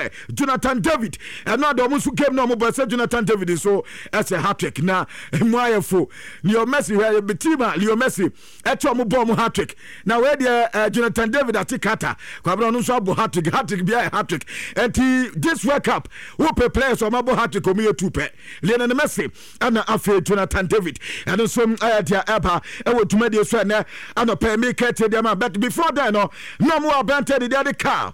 Jonathan David and now the almost game no more say Jonathan David so as a hat-trick na Moyefo Leo Messi where Betima Leo Messi eto mo ball mo hat-trick na where the Jonathan David atikata kwabra no so abo hat-trick be a hat-trick and this World Cup who players or mabo hat-trick o me two pe Lionel Messi and afi Jonathan David and so dia eba e wo tuma de so na anope me kete dem but before that no more abanted the car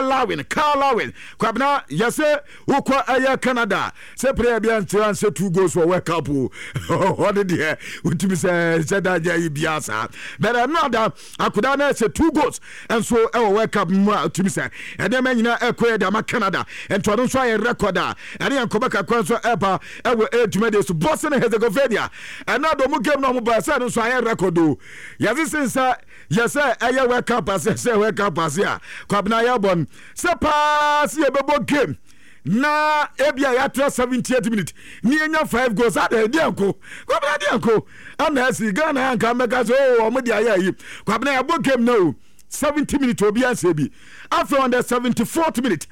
Carl Lawin kwabna yase ukwa aya Canada se player bi antiran se 2 goals for World Cup what did he utimi se da ja biasa but another akuda na se 2 goals and so e World Cup utimi se e dem anyina ekwe da ma Canada and to don so aye recorder and yankoba kakwa so eba e we etuma so Bosnia and Herzegovina and now do mu game no mo ba se no so aye record o yase sinsa yase aye World Cup se World Cup ya kwabna ya bon se pass ye bebo game na ebia ya 78 minutes ni enya 5 goals ade dianko kwabna dianko ana si Ghana anka meka so o mo dia ya yi kwabna ya bo game no 70 minutes obi anse bi after on the 74th minute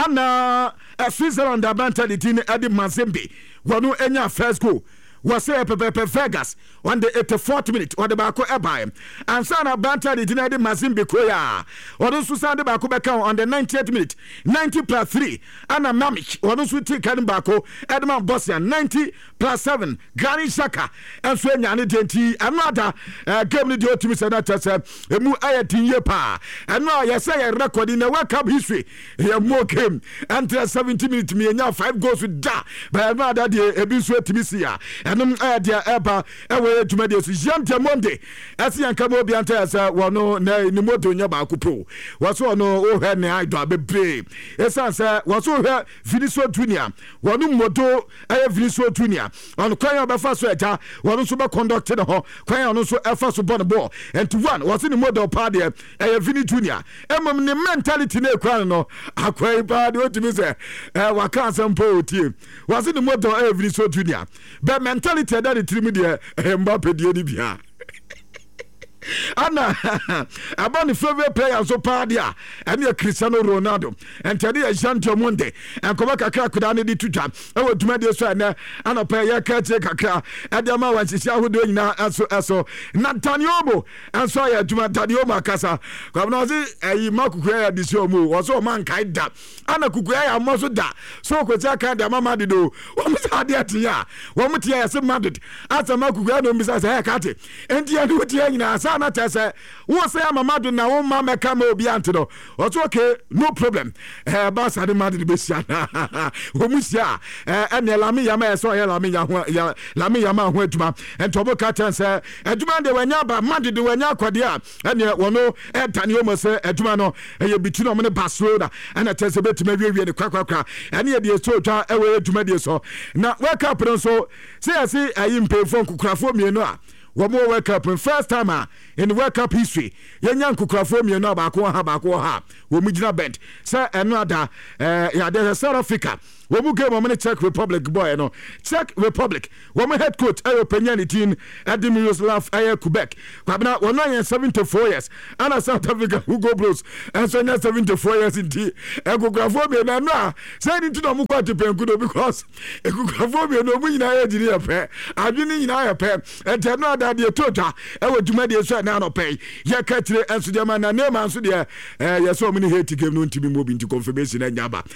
ana Switzerland abanta the team at the Mazembe wonu enya first goal was say Pepe Vegas on the 84th minute or the Bako Ebaim and Sana Banta the Dinadi Mazimbi Koya or those who sound the Bako Beka on the 90th minute 90+3 Anna Mamich or those who take Bako Edmund Bosnian 90+7 Granny Shaka and Swanyani Denti another game the ultimate senator mu ayatin yepa and now you say a record in the World Cup history here more game and 70 minutes me now 5 goals with da but another day ebiso timisia and dia eba ewe tumade so jante Monday asi yankamo bi anta sa wono na ni moto nya ba kupo waso no o he ne idol abebre esanse waso he Vinicius Junior wono moto Vinicius Junior on kwan obefa so eta wono so be conduct ne ho kwan ono so efa so born ball and to one was ni model party Vinicius Junior emom ni mentality na ekwan no akwai pa de otimi se waka asampo otie was ni model Vinicius Junior but mentality that the team there Mbappe die ni bia Anna about the favorite player so pardia and Cristiano Ronaldo and tell you Jante Monday and come back could only do jam I would to make so and a player catch a kakra and the man was who doing now so Nataniomo and so I to Nataniomo Casa come no see Marco this show move was so man kind that Anna Kukuya muscle that so could I kind of mama do what was that ya what much yes mandate as a Marco Grano Mrs. Hakati and the other thing na tese wo say amamadu na wo ma meka ma obi antino oto okay no problem ba sa de madu be sia wo musia ene lami ya ma so ye lami ya ho ya lami ya ma ho aduma entobo ka tense aduma de wanya ba madu de wanya kwade a ene wono tani o mo se aduma no ye bitino mo ne Barcelona ene tese betuma wie ne kwakwa ene ye de so twa ewe aduma de so na wake up no so say ayi mpefo kukurafo mienu a One more World Cup in first time in the World Cup history. Young Kukrafo, you know about Koha, Womijina Bent. Sir, another, there's South Africa. When we go to Czech Republic, boy, no Czech Republic. When my head coach, European team at the Miroslav Air Quebec. Kwabna 174 years. And South Africa who go blues. And so 74 years in tea. And Kukrafo, and now saying to the Mukwa to Penkudo because Kukrafo, no winning engineer pair. I've been in our pair and tell now that the total. I would do my so now pay. Ya catch the answer the man and name answer there. Yes, so many hate to give no to be moving to confirmation and Yaba.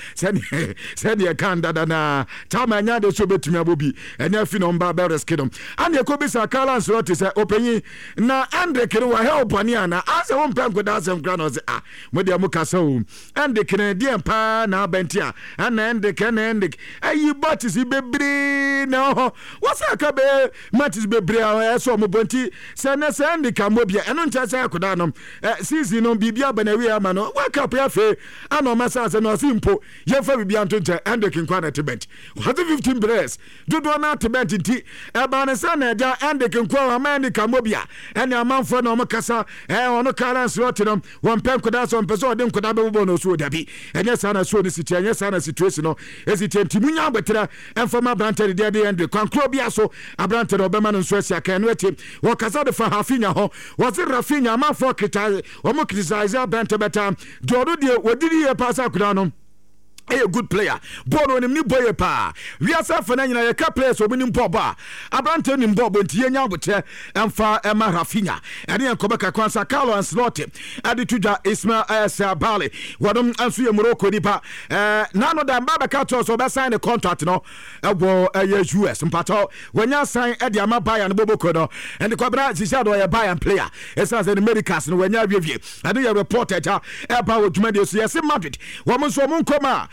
Send your Canada na chama nya de so betumi abobi enya fi no mba beres kidom and ye ko bisa Carlos Roti say openyi na Andre kire wa help ani ana ase won pem ko da asem kra no say mo de mo kasa o Andre kire de pa na bentia and Andre ken Andre ayi batis bebre na what's aka be matches bebre a so mo bonti say na say Andre ka mo bia eno ncha say akoda no season no bibia banawi ama no wake up ya fe ano masa say no simple ye fa bibia ntonta Andre kinkwana tibet what 15 players do na tibet nti eba ne sa na ja Andre kinkwa amani kamobia ene amanfo na omkasa ono Carlos Roti no won pem koda so mpeso ode nkoda bebo no so dabi enye sa na so ni siti enye sa na situation no esiti ntimunya abetra enfama brante de Andre kwankro bia so abrante do bema no so asia kan no ati wo kasa de fa Rafinha ho wo se Rafinha amanfo kita omo criticize brante beta do de wodiri e pasa koda no a good player born on him ni boy pa we are sa fana nyina ye ka players obi ni mpo ba abrante ni mbo bo ntie nya boche emfa Emma Rafinha ene enkoba ka kwansa Carlo Ancelotti ade tuja Ismail Sabali wadom anso ye Morocco ni pa nano da mbaba ka to so be sign the contract no ebo US mpato wanya sign e de ama Bayern boboko no and ko bra sisa do ye Bayern player esa se the Americans no wanya wievie ade ye reported e ba odwumade so yes Madrid wo mo so mo nkoma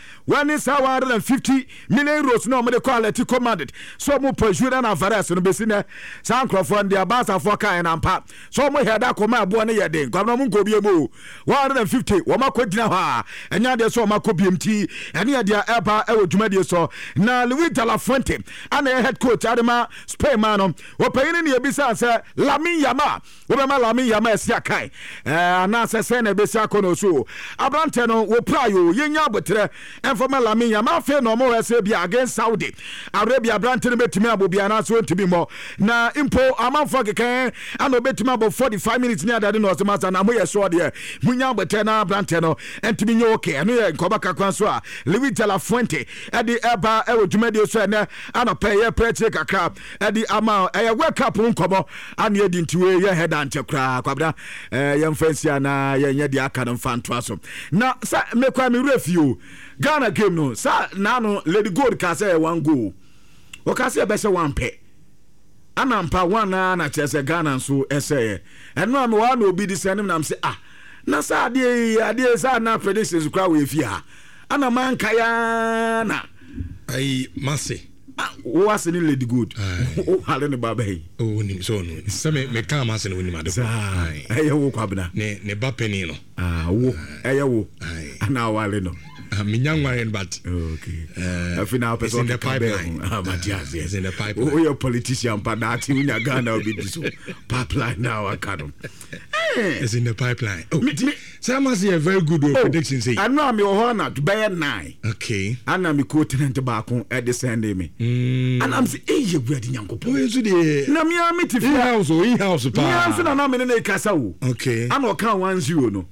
150 million euros no mo de call Atletico Madrid so mo po Julian Alvarez no besi ne San Crawford dia Barca for kan na mpa so mo heada koma abo ne ye den kwabna mo nkobie mo 150 wo makogina ha enya de so makobiem ti ene ye dia eba e odwumade so na Luis de la Fuente ana head coach adema Spain man no wo payini ne ebisa se Lamine Yamal wo be ma Lamine Yamal esia kan ana se na besi akono so abrante no wo prayo yenya botre enfoma Lamine Yamal fe no mo wese bia against Saudi Arabia abrante no betimi abobia na so ntimi mo na impo amanfo keken ana betimi abo 45 minutes ni adade no osema na mo yeso de munya botre na abrante no ntimi nyo okay eno ye nkoba kakwan so a Luis de la Fuente edi eba e odwumade so na ana pay ye preche kakra edi ama e world cup nkobo ana edi ntiwe ye head ante kra kwabda ye mfansia na ye nya di aka no mfanto aso na sa mekwa me refio Ghana game no sa nano Lady Gold ka say one goal o ka say be say one pe anampa one na chese Ghana so ese eno am wa na obi di senim na say na sa ade sa na predictions kra we fi ha ana man kaya na ai mase o ase ni Lady Good o hale ne baba yi o ni so no se me ka mase no ni made ai wo kwabna ne ba peni no wo wo ana wale no Minyanwa but okay. Afina person in the pipeline. Matias is in the pipeline. Oh, you're a politician, but that in Ghana will be so pipeline now. I can't. It's in the pipeline. Oh, so I must see a very good prediction. Say, I know I'm your honor to buy 9. Okay. And I'm quoting and tobacco at the Sunday me. And I'm saying, hey, you're ready, Yanko. Where's the Namia meet house or in-house? I'm in a castle. Okay. I'm not count 1-0 no.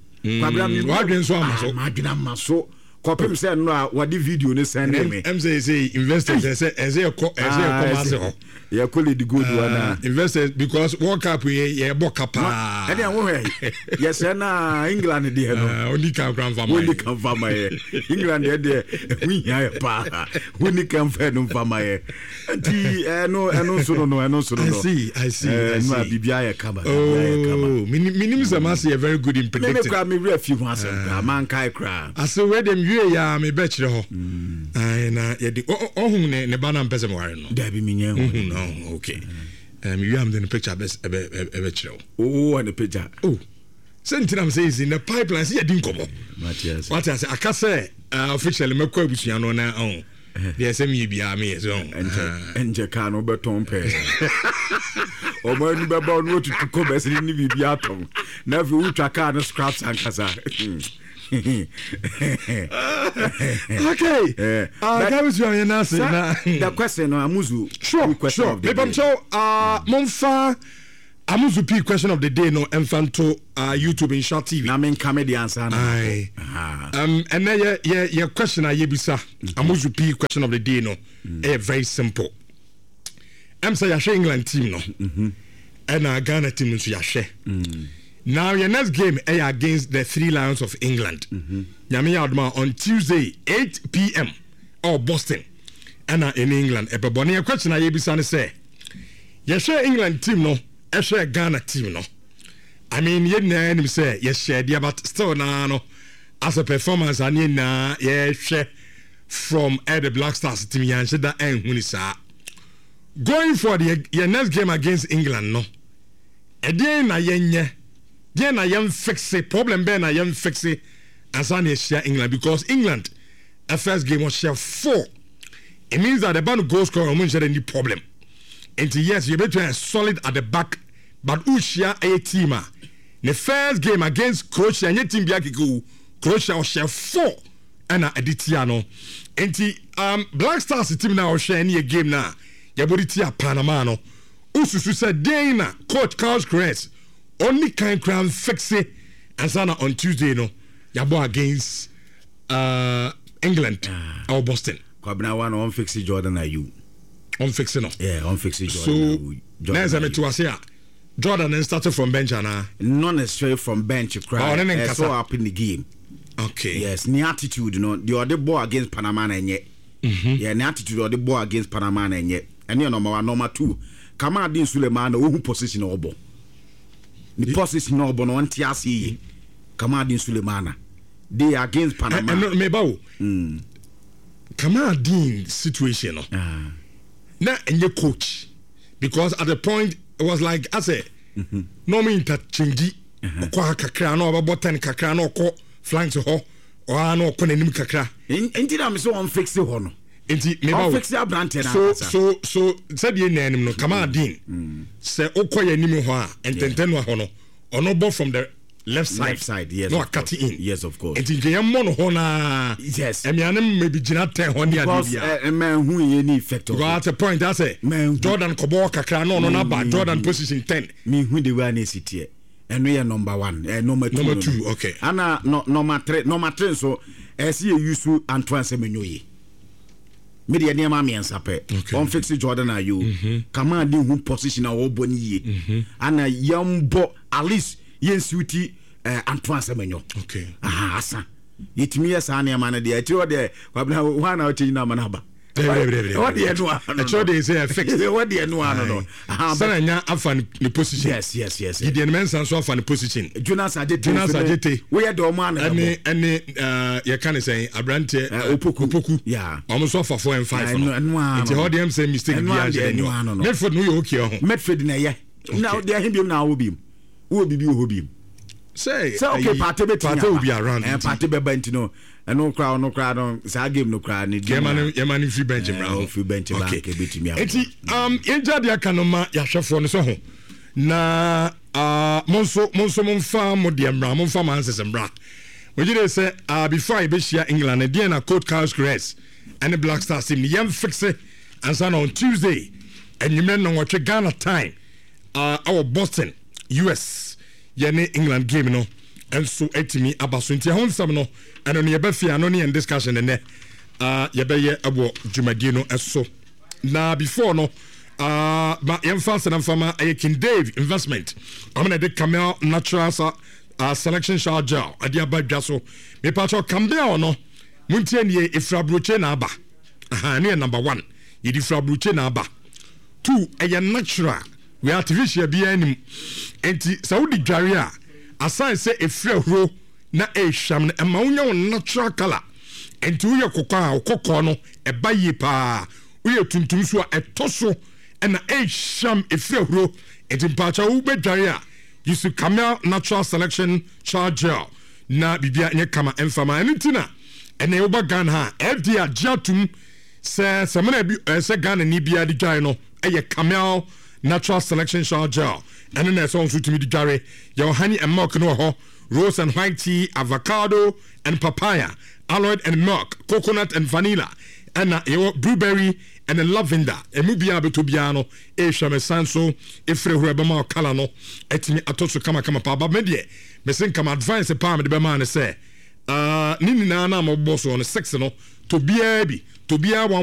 Madam so. Kopim say no what the video ne send me. Say investors say ya call it the good one investors because World Cup we boka pa. And then we yes na England dey no. Only can farmer. Only can farmer. England dey we here pa. Only can farm farmer. Anti no so no. I see. No bibia ya kama. Oh, minimum say a very good in predicting. Me real few once man kai cry. I say where them ya me betche ho na ye di ohun ne ba na mpese mo ware no da bi minye no okay you am the picture best betche oh and the picture sentinam says in the pipeline see ye di nkomo Matias what I say akase officially me kwa busuan no na the same bia me so enje ka no beton pe o ma ni baba no tutu ko besi ni bibia atom na fi utwa ka no scraps and kasa. Okay. The question Amuzu. Sure. Monfa Amuzu P question of the day no Enfanto YouTube in Short TV. Na men comedy answer. And then your question ayebisa Amuzu P question of the day no very simple. Say Yashe England team no. And Ghana team so Yashe. Now your next game is against the Three Lions of England. On Tuesday 8 p.m. or Boston and in England. A question I say, yes, England team no, yes, Ghana team no. I mean, you say yes, but still no as a performance and yes, from the Black Stars team and that end when it's going for the next game against England no. Again na yenye then I am fixing problem ben I am fixing as an share England because England a first game was share 4. It means that the band goal scorer won't share any problem. And yes, you better solid at the back, but who share a team? The first game against Croatia and your team Biakiku, Croatia will share 4 and Editiano. And Black Stars team now share any game now. Yaburitia Panama no. Ususu said Dana coach Carlos Crest only kind crown fix it and sana on Tuesday no. Yabo against England or Boston. Kwabena one on fix Jordan are you. On fixing no. Yeah, on fix Jordan. So next time to us here. Jordan then started from bench and not necessarily from bench cry. So up in the game. Okay. Yes, the attitude, the other ball against Panama and yet. Yeah, the attitude of the ball against Panama and yet. And you know, number 2. Kamadin Suleiman, who position obo. The position obo no anti-asi. Kamadin Suleimana. They are against Panama. And mebao. Kamadin situation. Na enye coach. Because at the point it was like I say, no me interchange. Okwa kakra no obabotan kakra no okọ flank to ho. O no okọ nanim kakra. Enti na me so on fix ho no. Enti mebao. Fix abrante na. So said ye nanim no Kamadin. Say okọ yanim ho a ententen ho no. Ono ball from the left side, yes. No, cut it in. Yes, of course. And in the mono hona, yes. And maybe Jinate Honia. Because a man who any effect of at a point, I say, man, Jordan Koboka Crano, no, about Jordan position 10. Me who the one is it here. And we are number 1, and number 2. Okay. Anna, no matter, so as you used to Antoine Semenoi. Media near Mammy and Sape. On fix Jordan are you. Commanding who position our bonnie. And a young boy, at least. Yes, sweetie, Antoine Semenyo. Okay. Asa. It me as Ania man, the actual there. One out in Namanaba. What the other one? A show is a fix. What the other one? Saranya, I found the position. Yes. The men's and so often the position. Jonas Ajete. We are the man. And you can say, Abrante, Opoku. Yeah. Almost offer 4 and 5. It's a hard say mistake. Medford, New York. Medford, now they are him now will be. Who will be say okay party will be around and party be bench no and no crowd on say game no crowd ni man free bench round free bench okay betimi inja dia kanoma ya hwefo no so ho na monso monfa mo dia mra monfa man sese mra we just say before I be share England and then Coach Carlos Cress and the Black Stars team yam fix it and so on Tuesday and you men no watch Ghana time our Boston US yene England game no and so etimi abaso ntia honsam no and on yebafia no ne discussion ne yebeye abo dwumadi no eso na before no ma yemfa na fama King Dave investment I'm na de Camel natural selection charge ade abadwa so me pacho Campbell no muntie ne Efrabroche na aba ne number 1 yedi Efrabroche na aba 2 eye natural we artificial bi anim enti Saudi Dwaria aside say efrehuro na ehwam na ma wonya natural color enti wo yekokwa okokko no eba yi pa wo yetuntum so etoso na ehwam efrehuro enti mpacha wo bedwaria yisu Camel natural selection charger na bibia nye kama emfama entina ene wo ba Ghana ha FDA jatum se semana bi se Ghana ni bia di dwan no eye Camel natural selection charger and then there's also to me the jare your honey and milk no ho rose and white tea avocado and papaya alloy and milk coconut and vanilla and blueberry and lavender emubia betobiano e hwame sanso efrehura be ma kala no etimi atoso kama pa ba medie mesen kama advice pa me de be ma ne se nini na mo boso no 6 no to bia